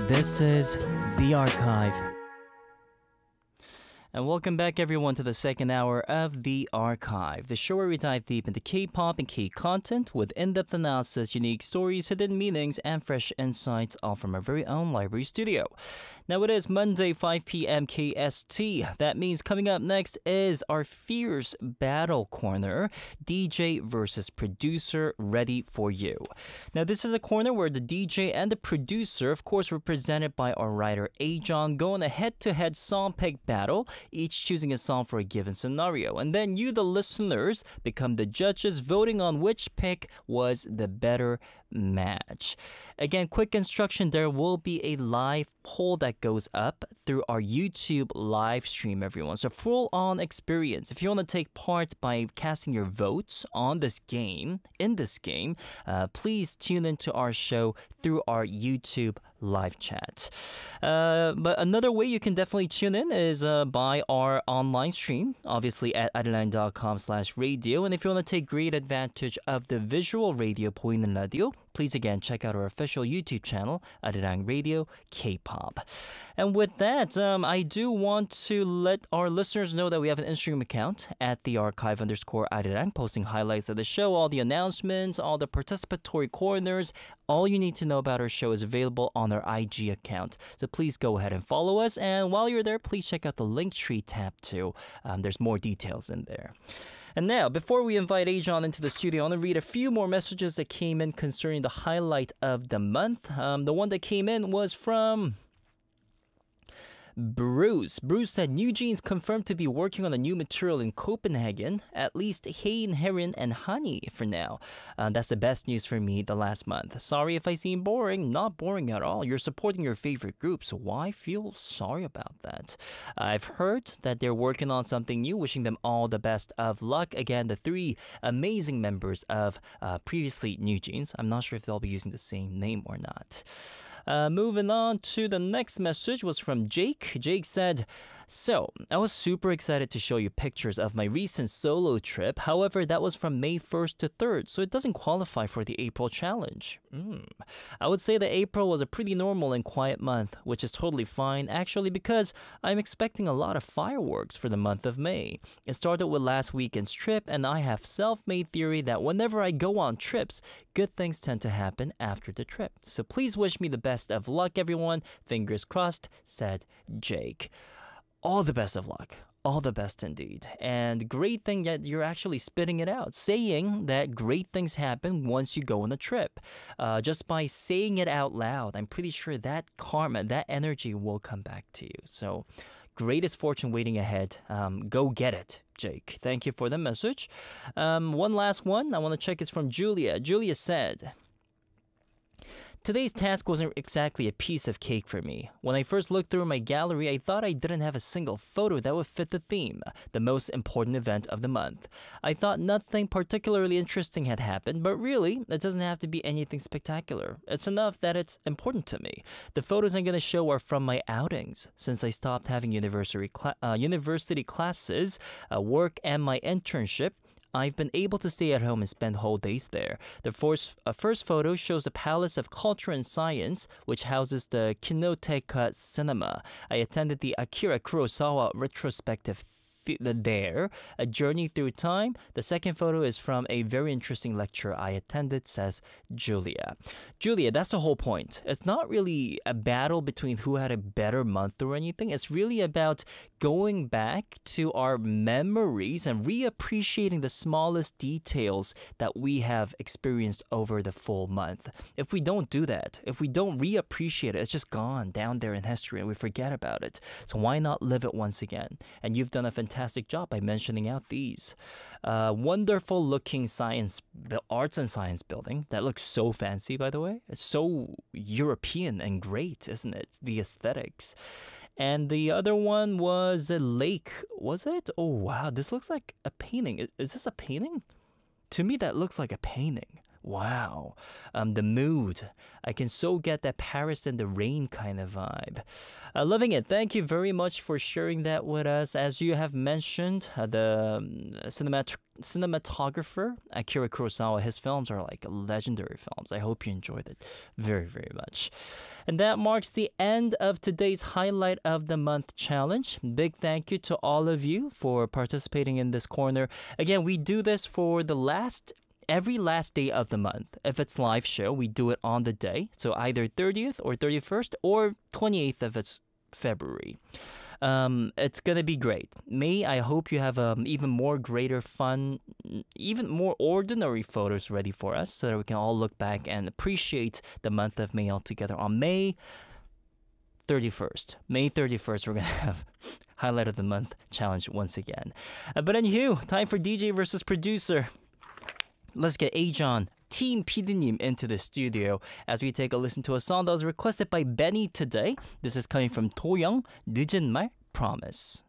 This is The Archive. And welcome back, everyone, to the second hour of The Archive, the show where we dive deep into K-pop and K-content with in-depth analysis, unique stories, hidden meanings, and fresh insights, all from our very own library studio. Now, it is Monday, 5 p.m. KST. That means coming up next is our Fierce Battle Corner, DJ versus producer, ready for you. Now, this is a corner where the DJ and the producer, of course, represented by our writer Ajon, go on a head-to-head song pick battle, each choosing a song for a given scenario. And then you, the listeners, become the judges, voting on which pick was the better match. Again, quick instruction, there will be a live poll that goes up through our YouTube live stream, everyone. So full-on experience. If you want to take part by casting your votes on this game, please tune into our show through our YouTube live chat. But another way you can definitely tune in is by our online stream, obviously at arirang.com/radio. And if you want to take great advantage of the visual radio 보이는 라디오, please again check out our official YouTube channel, Arirang Radio K-pop. And with that, I do want to let our listeners know that we have an Instagram account at @thearchive_Arirang, posting highlights of the show, all the announcements, all the participatory corners. All you need to know about our show is available on our IG account. So please go ahead and follow us. And while you're there, please check out the Linktree tab too. There's more details in there. And now, before we invite Ajon into the studio, I want to read a few more messages that came in concerning the highlight of the month. The one that came in was from Bruce. Bruce said, New Jeans confirmed to be working on a new material in Copenhagen, at least Hein, Herin, and Honey for now. That's the best news for me the last month. Sorry if I seem boring. Not boring at all. You're supporting your favorite group, so why feel sorry about that? I've heard that they're working on something new, wishing them all the best of luck. Again, the three amazing members of previously New Jeans. I'm not sure if they'll be using the same name or not. Moving on to the next message was from Jake. Jake said, so, I was super excited to show you pictures of my recent solo trip. However, that was from May 1st to 3rd, so it doesn't qualify for the April challenge. I would say that April was a pretty normal and quiet month, which is totally fine, actually, because I'm expecting a lot of fireworks for the month of May. It started with last weekend's trip, and I have self-made theory that whenever I go on trips, good things tend to happen after the trip. So please wish me the best of luck, everyone. Fingers crossed, said Jake. All the best of luck. All the best indeed. And great thing that you're actually spitting it out, saying that great things happen once you go on a trip. Just by saying it out loud, I'm pretty sure that karma, that energy will come back to you. So greatest fortune waiting ahead. Go get it, Jake. Thank you for the message. One last one I want to check is from Julia. Julia said, today's task wasn't exactly a piece of cake for me. When I first looked through my gallery, I thought I didn't have a single photo that would fit the theme, the most important event of the month. I thought nothing particularly interesting had happened, but really, it doesn't have to be anything spectacular. It's enough that it's important to me. The photos I'm going to show are from my outings. Since I stopped having university classes, work, and my internship, I've been able to stay at home and spend whole days there. The first photo shows the Palace of Culture and Science, which houses the Kinoteca Cinema. I attended the Akira Kurosawa retrospective there, a journey through time. The second photo is from a very interesting lecture I attended, says Julia. Julia, that's the whole point. It's not really a battle between who had a better month or anything. It's really about going back to our memories and reappreciating the smallest details that we have experienced over the full month. If we don't do that, if we don't reappreciate it, it's just gone down there in history and we forget about it. So why not live it once again? And you've done a fantastic job by mentioning out these. Wonderful looking arts and science building. That looks so fancy, by the way. It's so European and great, isn't it? The aesthetics. And the other one was a lake, was it? Oh, wow. This looks like a painting. Is this a painting? To me, that looks like a painting. Wow. The mood. I can so get that Paris and the rain kind of vibe. Loving it. Thank you very much for sharing that with us. As you have mentioned, the cinematographer Akira Kurosawa, his films are like legendary films. I hope you enjoyed it very, very much. And that marks the end of today's Highlight of the Month challenge. Big thank you to all of you for participating in this corner. Again, we do this for every last day of the month. If it's live show, we do it on the day. So either 30th or 31st or 28th if it's February. It's gonna be great. May, I hope you have even more greater fun, even more ordinary photos ready for us so that we can all look back and appreciate the month of May all together on May 31st. May 31st, we're gonna have Highlight of the Month challenge once again. But anywho, time for DJ versus producer. Let's get Ajon, Team PD님 into the studio as we take a listen to a song that was requested by Benny today. This is coming from Toyoung, 늦은 말, Promise.